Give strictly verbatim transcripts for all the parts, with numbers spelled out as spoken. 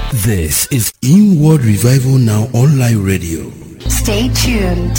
This is Inward Revival Now Online Radio. Stay tuned.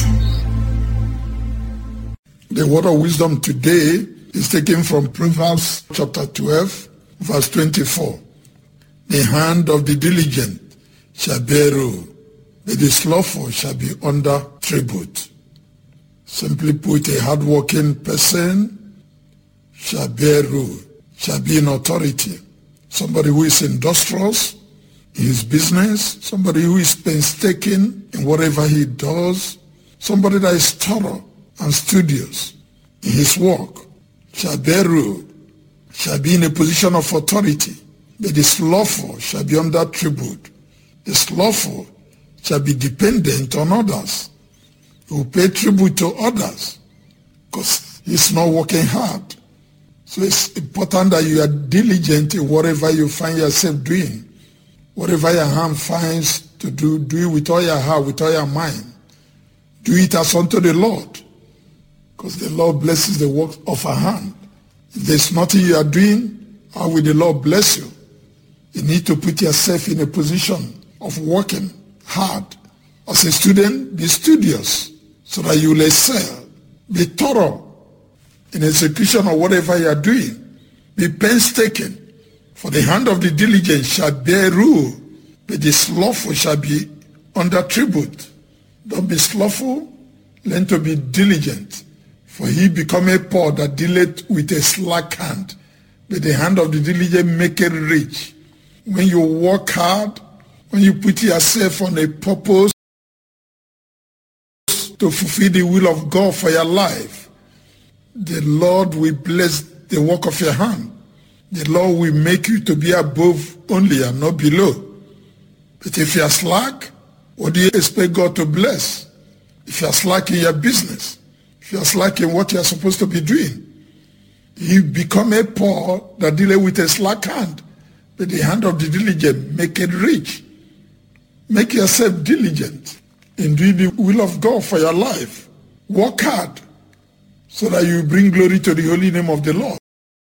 The word of wisdom today is taken from Proverbs chapter twelve, verse twenty-four. The hand of the diligent shall bear rule, but the slothful shall be under tribute. Simply put, a hard-working person shall bear rule, shall be in authority. Somebody who is industrious in his business, somebody who is painstaking in whatever he does, somebody that is thorough and studious in his work, shall bear rule, shall be in a position of authority. But the slothful shall be under tribute. The slothful shall be dependent on others. He will pay tribute to others because he's not working hard. So it's important that you are diligent in whatever you find yourself doing. Whatever your hand finds to do, do it with all your heart, with all your mind. Do it as unto the Lord, because the Lord blesses the work of our hand. If there's nothing you are doing, how will the Lord bless you? You need to put yourself in a position of working hard. As a student, be studious so that you will excel. Be thorough in execution of whatever you are doing. Be painstaking, for the hand of the diligent shall bear rule, but the slothful shall be under tribute. Don't be slothful, learn to be diligent, for he becometh poor that dealeth with a slack hand, but the hand of the diligent maketh rich. When you work hard, when you put yourself on a purpose to fulfill the will of God for your life, the Lord will bless the work of your hand. The Lord will make you to be above only and not below. But if you are slack, what do you expect God to bless? If you are slack in your business, if you are slack in what you are supposed to be doing, you become a poor that dealeth with a slack hand. But the hand of the diligent make it rich. Make yourself diligent in doing the will of God for your life. Work hard so that you bring glory to the holy name of the Lord.